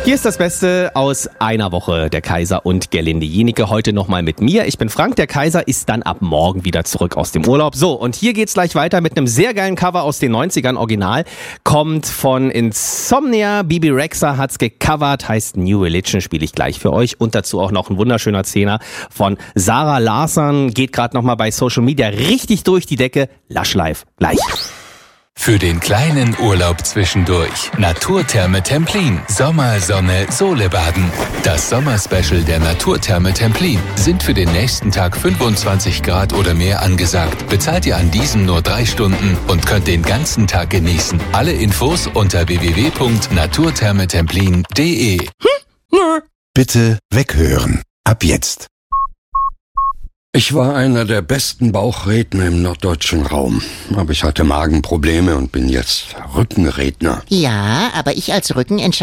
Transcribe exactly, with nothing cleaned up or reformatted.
Hier ist das Beste aus einer Woche, der Kaiser und Gerlinde Jenike. Heute nochmal mit mir. Ich bin Frank, der Kaiser ist dann ab morgen wieder zurück aus dem Urlaub. So, und hier geht's gleich weiter mit einem sehr geilen Cover aus den neunzigern. Original kommt von Insomnia. Bibi Rexha hat's gecovert, heißt New Religion, spiele ich gleich für euch. Und dazu auch noch ein wunderschöner Zehner von Sarah Larsson. Geht gerade nochmal bei Social Media richtig durch die Decke. Lush Live, gleich. Für den kleinen Urlaub zwischendurch. Naturtherme Templin. Sommer, Sonne, Sole baden. Das Sommerspecial der Naturtherme Templin. Sind für den nächsten Tag fünfundzwanzig Grad oder mehr angesagt. Bezahlt ihr an diesem nur drei Stunden und könnt den ganzen Tag genießen. Alle Infos unter w w w punkt naturthermetemplin punkt d e. Bitte weghören. Ab jetzt. Ich war einer der besten Bauchredner im norddeutschen Raum. Aber ich hatte Magenprobleme und bin jetzt Rückenredner. Ja, aber ich als Rückenentscheidung